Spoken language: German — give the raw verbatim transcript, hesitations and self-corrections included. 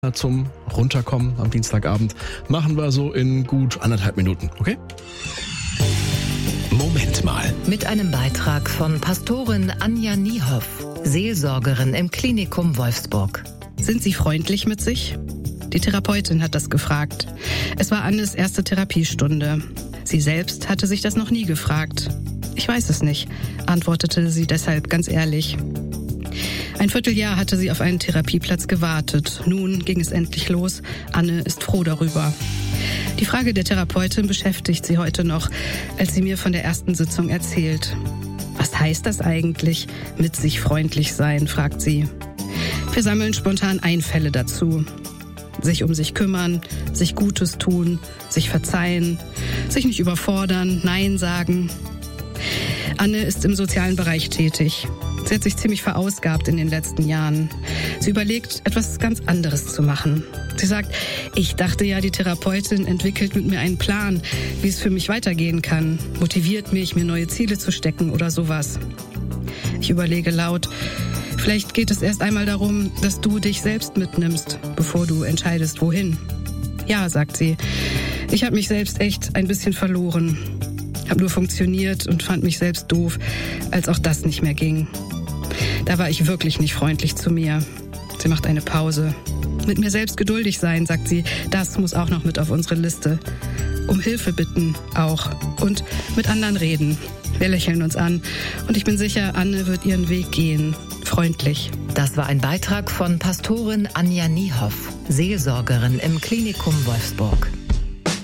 zum Runterkommen am Dienstagabend. Machen wir so in gut anderthalb Minuten, okay? Moment mal. Mit einem Beitrag von Pastorin Anja Niehoff, Seelsorgerin im Klinikum Wolfsburg. Sind Sie freundlich mit sich? Die Therapeutin hat das gefragt. Es war Annes erste Therapiestunde. Sie selbst hatte sich das noch nie gefragt. Ich weiß es nicht, antwortete sie deshalb ganz ehrlich. Ein Vierteljahr hatte sie auf einen Therapieplatz gewartet. Nun ging es endlich los. Anne ist froh darüber. Die Frage der Therapeutin beschäftigt sie heute noch, als sie mir von der ersten Sitzung erzählt. Was heißt das eigentlich, mit sich freundlich sein, fragt sie. Wir sammeln spontan Einfälle dazu. Sich um sich kümmern, sich Gutes tun, sich verzeihen, sich nicht überfordern, Nein sagen. Anne ist im sozialen Bereich tätig. Sie hat sich ziemlich verausgabt in den letzten Jahren. Sie überlegt, etwas ganz anderes zu machen. Sie sagt, ich dachte ja, die Therapeutin entwickelt mit mir einen Plan, wie es für mich weitergehen kann, motiviert mich, mir neue Ziele zu stecken oder sowas. Ich überlege laut, vielleicht geht es erst einmal darum, dass du dich selbst mitnimmst, bevor du entscheidest, wohin. Ja, sagt sie, ich habe mich selbst echt ein bisschen verloren. Hab nur funktioniert und fand mich selbst doof, als auch das nicht mehr ging. Da war ich wirklich nicht freundlich zu mir. Sie macht eine Pause. Mit mir selbst geduldig sein, sagt sie, das muss auch noch mit auf unsere Liste. Um Hilfe bitten auch. Und mit anderen reden. Wir lächeln uns an. Und ich bin sicher, Anne wird ihren Weg gehen. Freundlich. Das war ein Beitrag von Pastorin Anja Niehoff, Seelsorgerin im Klinikum Wolfsburg.